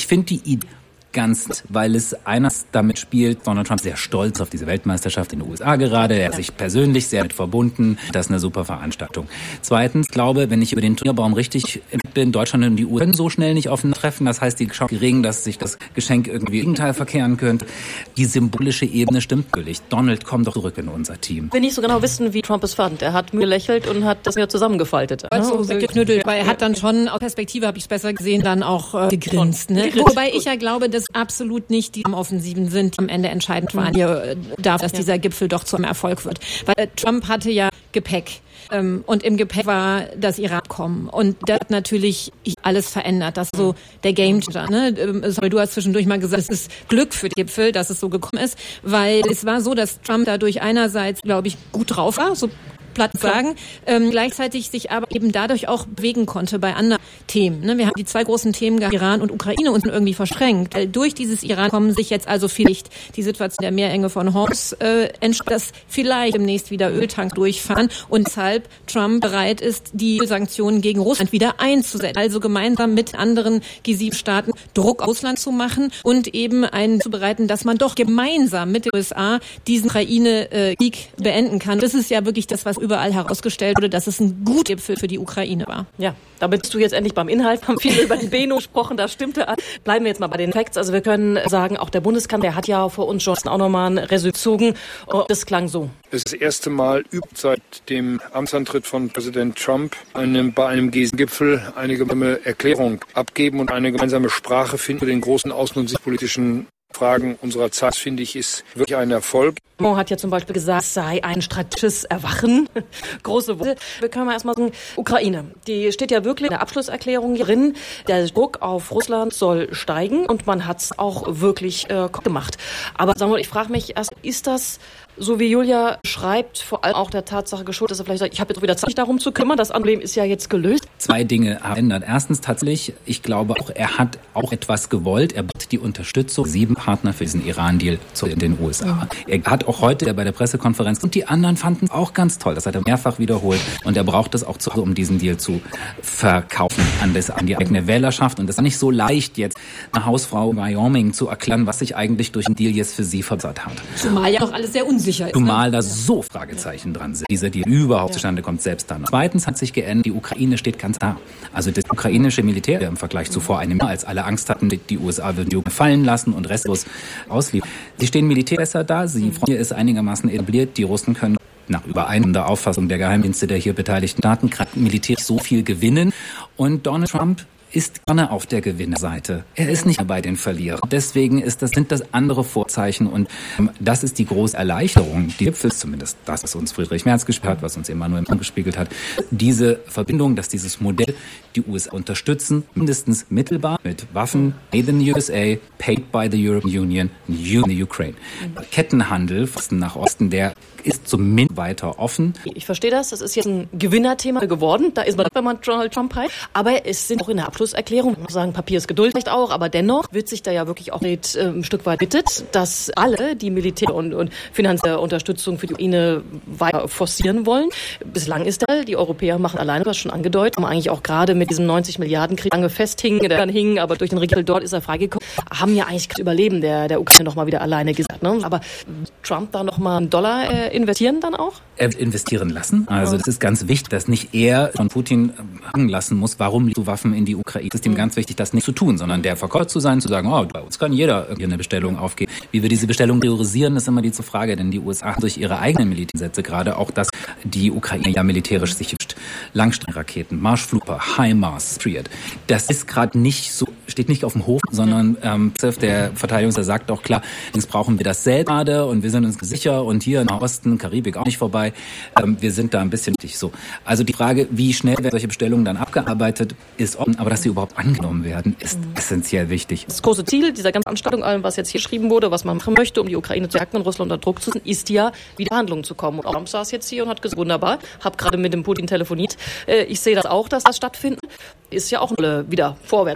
Ich finde die Idee ganz, weil es eines damit spielt, Donald Trump sehr stolz auf diese Weltmeisterschaft in den USA gerade. Er hat sich persönlich sehr mit verbunden. Das ist eine super Veranstaltung. Zweitens, glaube, wenn ich über den Turnierbaum richtig bin, Deutschland und die USA können so schnell nicht aufeinandertreffen. Das heißt, die Chance gering, dass sich das Geschenk irgendwie im Gegenteil verkehren könnte. Die symbolische Ebene stimmt wirklich. Donald, komm doch zurück in unser Team. Ich will nicht so genau wissen, wie Trump es fand. Er hat gelächelt und hat das mir zusammengefaltet. Also geknüttelt, weil er hat dann schon, aus Perspektive habe ich es besser gesehen, dann auch gegrinst. Ne? Wobei ich ja glaube, dass absolut nicht die Offensiven sind, die am Ende entscheidend waren. Hier darf, dass dieser Gipfel doch zu einem Erfolg wird. Weil Trump hatte ja Gepäck. Und im Gepäck war das Iran-Abkommen. Und das hat natürlich alles verändert. Das ist so der Gamechanger. Ne? Du hast zwischendurch mal gesagt, es ist Glück für den Gipfel, dass es so gekommen ist. Weil es war so, dass Trump dadurch einerseits, glaube ich, gut drauf war, so platt sagen, gleichzeitig sich aber eben dadurch auch bewegen konnte bei anderen Themen. Ne? Wir haben die zwei großen Themen, Iran und Ukraine, uns irgendwie verschränkt. Weil durch dieses Iran kommen sich jetzt also vielleicht die Situation der Meerenge von Hormuz entsteht, dass vielleicht demnächst wieder Öltanks durchfahren und deshalb Trump bereit ist, die Sanktionen gegen Russland wieder einzusetzen. Also gemeinsam mit anderen G7-Staaten Druck auf Russland zu machen und eben einen zu bereiten, dass man doch gemeinsam mit den USA diesen Ukraine-Krieg beenden kann. Das ist ja wirklich das, was überall herausgestellt wurde, dass es ein guter Gipfel für die Ukraine war. Ja, damit bist du jetzt endlich beim Inhalt. Wir haben viel über die Beno gesprochen, das stimmte. Bleiben wir jetzt mal bei den Facts. Also wir können sagen, auch der Bundeskanzler, der hat ja vor uns Johnson auch nochmal ein Resümee gezogen. Das klang so. Es ist das erste Mal seit dem Amtsantritt von Präsident Trump bei einem G7-Gipfel eine gemeinsame Erklärung abgeben und eine gemeinsame Sprache finden für den großen außen- und sicherheitspolitischen Fragen unserer Zeit, finde ich, ist wirklich ein Erfolg. Mo hat ja zum Beispiel gesagt, es sei ein strategisches Erwachen. Große Worte. Wir können mal erstmal sagen, Ukraine. Die steht ja wirklich in der Abschlusserklärung hier drin. Der Druck auf Russland soll steigen und man hat es auch wirklich gemacht. Aber Samuel, ich frage mich erst, ist das, so wie Julia schreibt, vor allem auch der Tatsache geschuldet, dass er vielleicht sagt, ich habe jetzt wieder Zeit, mich darum zu kümmern. Das Problem ist ja jetzt gelöst. Zwei Dinge verändert. Erstens tatsächlich, ich glaube auch, er hat auch etwas gewollt. Er bot die Unterstützung 7 Partner für diesen Iran-Deal zu den USA. Er hat auch heute bei der Pressekonferenz, und die anderen fanden es auch ganz toll, das hat er mehrfach wiederholt, und er braucht es auch um diesen Deal zu verkaufen an die eigene Wählerschaft. Und es ist nicht so leicht, jetzt eine Hausfrau in Wyoming zu erklären, was sich eigentlich durch den Deal jetzt für sie verbessert hat. Zumal ja auch alles sehr unsicher ist. Zumal da so Fragezeichen dran sind, dieser Deal überhaupt zustande kommt, selbst dann. Zweitens hat sich geändert, die Ukraine steht ganz da. Also das ukrainische Militär im Vergleich zu vor einem Jahr, als alle Angst hatten, die USA würden die fallen lassen und restlos ausliefern. Sie stehen militär besser da, die Front ist einigermaßen etabliert, die Russen können nach übereinstimmender Auffassung der Geheimdienste der hier beteiligten Staaten militärisch so viel gewinnen, und Donald Trump ist gerne auf der Gewinnerseite. Er ist nicht mehr bei den Verlierern. Deswegen sind das andere Vorzeichen, und das ist die große Erleichterung, die Gipfels, zumindest das, was uns Friedrich Merz gespiegelt hat, was uns Emmanuel Macron gespiegelt hat, diese Verbindung, dass dieses Modell die USA unterstützen, mindestens mittelbar mit Waffen, made in the USA, paid by the European Union, in the Ukraine. Kettenhandel von nach Osten, der ist zumindest weiter offen. Ich verstehe das. Das ist jetzt ein Gewinnerthema geworden. Da ist man, wenn man Donald Trump heißt. Aber es sind auch in der Abschlusserklärung, man muss sagen, Papier ist Geduld vielleicht auch, aber dennoch wird sich da ja wirklich auch ein Stück weit bittet, dass alle die Militär- und finanzielle Unterstützung für die Ukraine weiter forcieren wollen. Bislang ist die Europäer machen alleine, was schon angedeutet, haben eigentlich auch gerade mit diesem 90 Milliarden Krieg lange festhingen, der dann hing, aber durch den Riegel dort ist er freigekommen, haben ja eigentlich das Überleben der Ukraine noch mal wieder alleine gesagt. Ne? Aber Trump da noch mal $1 investieren dann auch? Er investieren lassen. Also das ist ganz wichtig, dass nicht er von Putin hangen lassen muss, warum liefst du Waffen in die Ukraine. Es ist ihm ganz wichtig, das nicht zu tun, sondern der Verkäufer zu sein, zu sagen, bei uns kann jeder irgendwie eine Bestellung aufgeben. Wie wir diese Bestellung priorisieren, ist immer die Frage, denn die USA haben durch ihre eigenen Militärsätze gerade auch, dass die Ukraine ja militärisch sich wünscht. Langstreckenraketen, Marschflugkörper, HIMARS, Patriot. Das ist gerade nicht so, steht nicht auf dem Hof, sondern der Verteidigungsminister sagt auch klar, jetzt brauchen wir das selbst gerade und wir sind uns sicher und hier im Osten, Karibik auch nicht vorbei. Wir sind da ein bisschen so. Also die Frage, wie schnell werden solche Bestellungen dann abgearbeitet, ist offen, aber dass sie überhaupt angenommen werden, ist essentiell wichtig. Das große Ziel dieser ganzen Veranstaltung, allem, was jetzt hier geschrieben wurde, was man machen möchte, um die Ukraine zu stärken und Russland unter Druck zu setzen, ist ja, wieder Verhandlungen zu kommen. Und Trump saß jetzt hier und hat gesagt, wunderbar, habe gerade mit dem Putin telefoniert. Ich sehe das auch, dass das stattfindet. Ist ja auch wieder vorwärts.